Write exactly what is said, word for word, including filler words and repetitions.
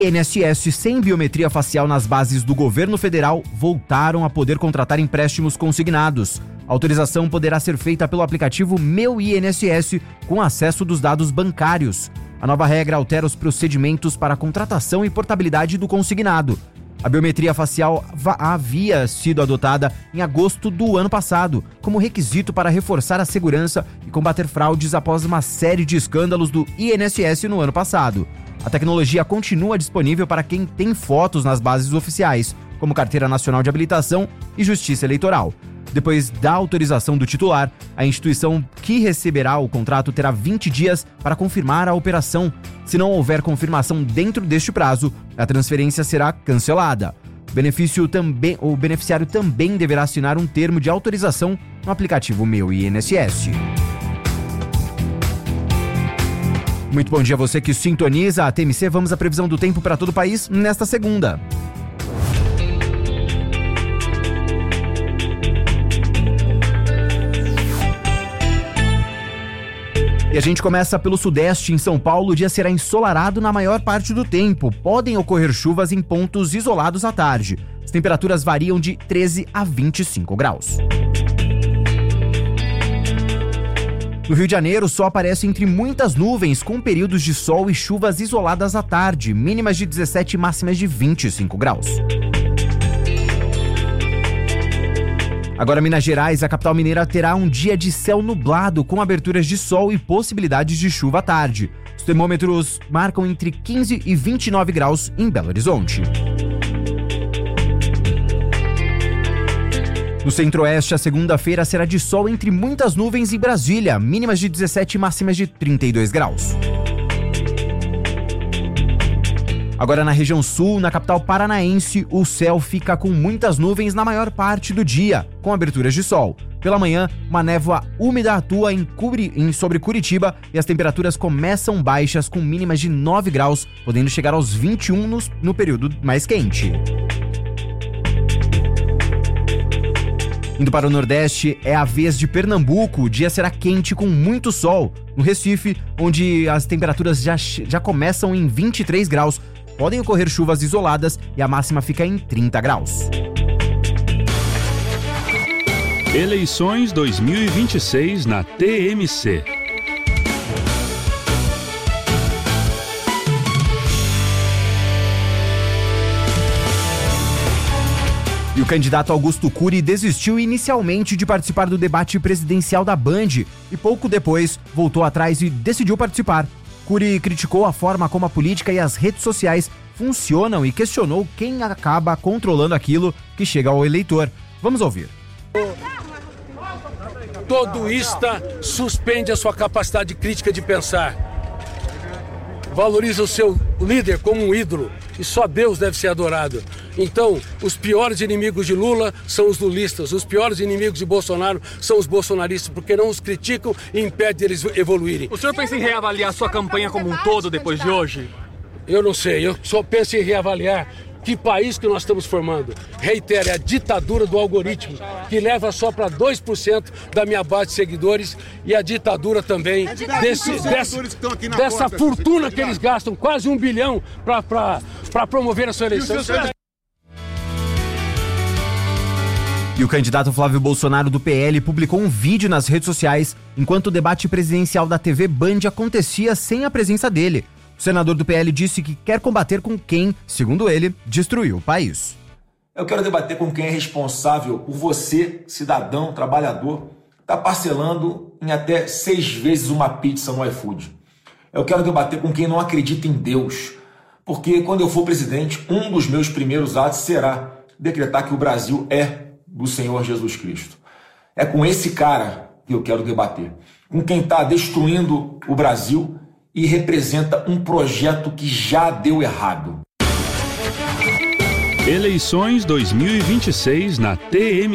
I N S S sem biometria facial nas bases do governo federal voltaram a poder contratar empréstimos consignados. A autorização poderá ser feita pelo aplicativo Meu I N S S com acesso dos dados bancários. A nova regra altera os procedimentos para a contratação e portabilidade do consignado. A biometria facial havia sido adotada em agosto do ano passado, como requisito para reforçar a segurança e combater fraudes após uma série de escândalos do I N S S no ano passado. A tecnologia continua disponível para quem tem fotos nas bases oficiais, como Carteira Nacional de Habilitação e Justiça Eleitoral. Depois da autorização do titular, a instituição que receberá o contrato terá vinte dias para confirmar a operação. Se não houver confirmação dentro deste prazo, a transferência será cancelada. O, benefício também, o beneficiário também deverá assinar um termo de autorização no aplicativo Meu I N S S. Muito bom dia a você que sintoniza a T M C. Vamos à previsão do tempo para todo o país nesta segunda. E a gente começa pelo sudeste. Em São Paulo, o dia será ensolarado na maior parte do tempo. Podem ocorrer chuvas em pontos isolados à tarde. As temperaturas variam de treze a vinte e cinco graus. No Rio de Janeiro, o sol aparece entre muitas nuvens, com períodos de sol e chuvas isoladas à tarde, mínimas de dezessete e máximas de vinte e cinco graus. Agora, Minas Gerais, a capital mineira terá um dia de céu nublado, com aberturas de sol e possibilidades de chuva à tarde. Os termômetros marcam entre quinze e vinte e nove graus em Belo Horizonte. No Centro-Oeste, a segunda-feira será de sol entre muitas nuvens em Brasília, mínimas de dezessete e máximas de trinta e dois graus. Agora na região sul, na capital paranaense, o céu fica com muitas nuvens na maior parte do dia, com aberturas de sol. Pela manhã, uma névoa úmida atua em, Curi... em sobre Curitiba e as temperaturas começam baixas com mínimas de nove graus, podendo chegar aos vinte e um no, no período mais quente. Indo para o Nordeste, é a vez de Pernambuco. O dia será quente com muito sol. No Recife, onde as temperaturas já, já começam em vinte e três graus, podem ocorrer chuvas isoladas e a máxima fica em trinta graus. Eleições dois mil e vinte e seis na T M C. E o candidato Augusto Cury desistiu inicialmente de participar do debate presidencial da Band e pouco depois voltou atrás e decidiu participar. Cury criticou a forma como a política e as redes sociais funcionam e questionou quem acaba controlando aquilo que chega ao eleitor. Vamos ouvir. Todoista suspende a sua capacidade crítica de pensar. Valoriza o seu líder como um ídolo e só Deus deve ser adorado. Então, os piores inimigos de Lula são os lulistas, os piores inimigos de Bolsonaro são os bolsonaristas, porque não os criticam e impedem eles evoluírem. O senhor pensa em reavaliar sua campanha como um todo depois de hoje? Eu não sei, eu só penso em reavaliar que país que nós estamos formando. Reitero, é a ditadura do algoritmo, que leva só para dois por cento da minha base de seguidores e a ditadura também desse, desse, dessa fortuna que eles gastam, quase um bilhão para promover a sua eleição. E o candidato Flávio Bolsonaro do P L publicou um vídeo nas redes sociais enquanto o debate presidencial da T V Band acontecia sem a presença dele. O senador do P L disse que quer combater com quem, segundo ele, destruiu o país. Eu quero debater com quem é responsável por você, cidadão, trabalhador, estar parcelando em até seis vezes uma pizza no iFood. Eu quero debater com quem não acredita em Deus, porque quando eu for presidente, um dos meus primeiros atos será decretar que o Brasil é do Senhor Jesus Cristo. É com esse cara que eu quero debater, com quem está destruindo o Brasil e representa um projeto que já deu errado. Eleições dois mil e vinte e seis na T M C.